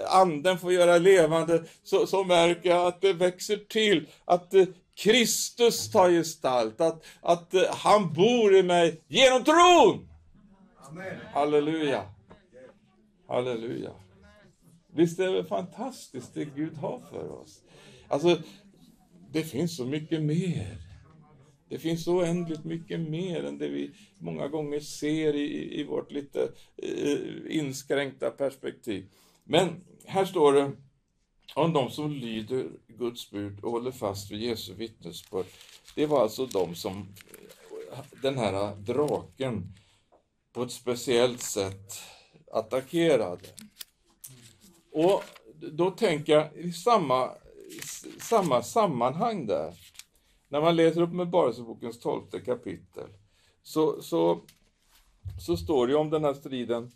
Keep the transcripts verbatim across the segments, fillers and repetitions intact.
anden får göra levande, så, så märker jag att det växer till. Att eh, Kristus tar gestalt. Att, att eh, han bor i mig genom tron. Amen. Halleluja. Halleluja. Visst är det fantastiskt det Gud har för oss. Alltså, det finns så mycket mer. Det finns så oändligt mycket mer än det vi många gånger ser i, i vårt lite eh, inskränkta perspektiv. Men här står det om de som lyder Guds bud och håller fast vid Jesu vittnesbörd. Det var alltså de som den här draken på ett speciellt sätt attackerade. Och då tänker jag i samma, samma sammanhang där. När man läser upp Uppenbarelsebokens tolfte kapitel så, så, så står det om den här striden.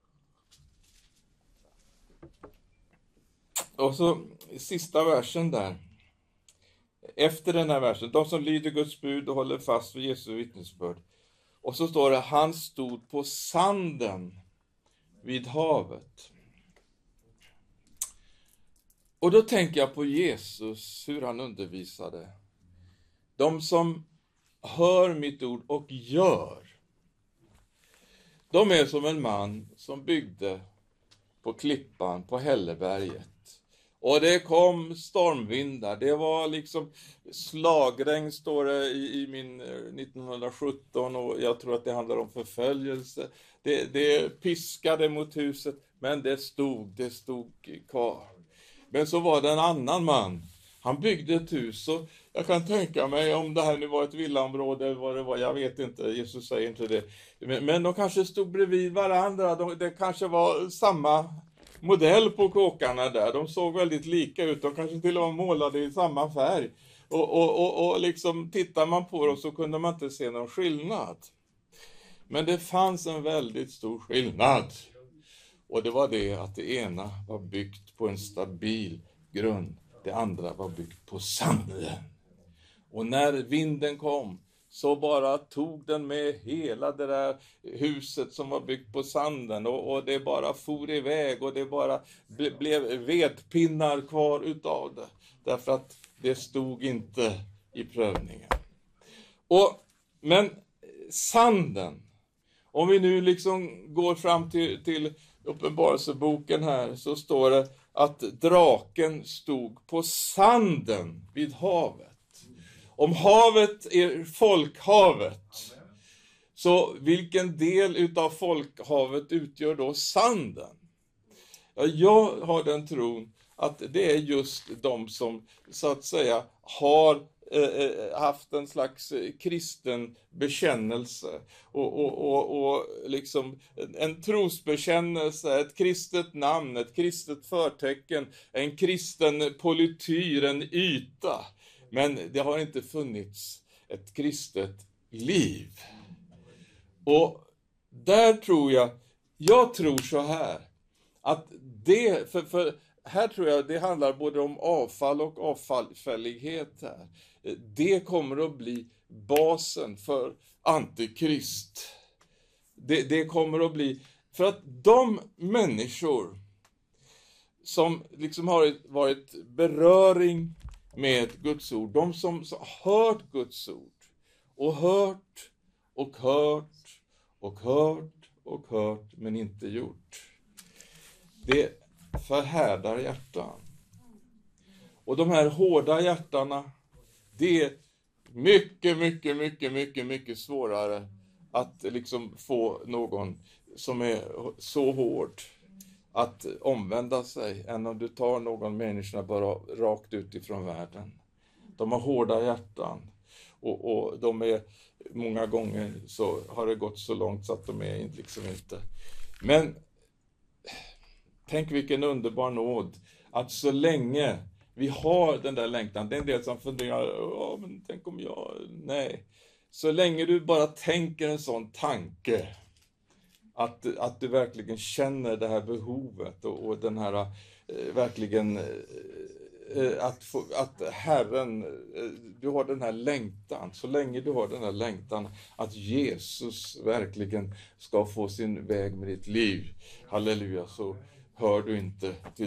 Och så sista versen där. Efter den här versen. De som lyder Guds bud och håller fast vid Jesu vittnesbörd. Och så står det, han stod på sanden vid havet. Och då tänker jag på Jesus, hur han undervisade. De som hör mitt ord och gör. De är som en man som byggde på klippan på Hälleberget. Och det kom stormvindar. Det var liksom slagregn, står det i, i min nittonhundrasjutton. Och jag tror att det handlar om förföljelse. Det, det piskade mot huset. Men det stod, det stod kvar. Men så var det en annan man. Han byggde ett hus, och jag kan tänka mig om det här nu var ett villaområde eller vad det var, jag vet inte, Jesus säger inte det. Men, men de kanske stod bredvid varandra, de, det kanske var samma modell på kåkarna där. De såg väldigt lika ut, de kanske till och med målade i samma färg. Och, och, och, och liksom tittar man på dem så kunde man inte se någon skillnad. Men det fanns en väldigt stor skillnad. Och det var det att det ena var byggt på en stabil grund. Det andra var byggt på sanden. Och när vinden kom så bara tog den med hela det där huset som var byggt på sanden. Och, och det bara for iväg och det bara ble, blev vedpinnar kvar utav det. Därför att det stod inte i prövningen. Och, men sanden, om vi nu liksom går fram till, till Uppenbarelseboken här, så står det att draken stod på sanden vid havet. Om havet är folkhavet, så vilken del utav folkhavet utgör då sanden? Ja, jag har den tron att det är just de som så att säga har eh, haft en slags kristen bekännelse och, och, och, och liksom en trosbekännelse, ett kristet namn, ett kristet förtecken, en kristen polityr, en yta. Men det har inte funnits ett kristet liv. Och där tror jag, jag tror så här, att det, för, för här tror jag det handlar både om avfall och avfällighet här. Det kommer att bli basen för antikrist. Det, det kommer att bli, för att de människor som liksom har varit beröring med Guds ord, de som har hört Guds ord och hört och hört och hört och hört men inte gjort. Det förhärdar hjärtan. Och de här hårda hjärtarna, det är mycket, mycket, mycket, mycket, mycket svårare att liksom få någon som är så hård att omvända sig än om du tar någon människa bara rakt utifrån världen. De har hårda hjärtan och, och de är många gånger så har det gått så långt så att de är liksom inte. Men tänk vilken underbar nåd att så länge vi har den där längtan, det är en del som funderar, ja men tänk om jag, nej. Så länge du bara tänker en sån tanke, att, att du verkligen känner det här behovet och, och den här, eh, verkligen, eh, att, få, att Herren, eh, du har den här längtan, så länge du har den här längtan att Jesus verkligen ska få sin väg med ditt liv, halleluja, så hör du inte till